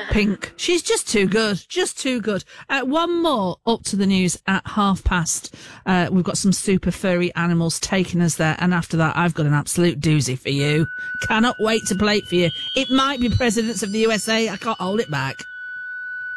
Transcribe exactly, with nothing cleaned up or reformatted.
Pink. She's just too good. Just too good. Uh, one more up to the news at half past. Uh, we've got some super furry animals taking us there. And after that, I've got an absolute doozy for you. Cannot wait to play it for you. It might be Presidents of the U S A. I can't hold it back.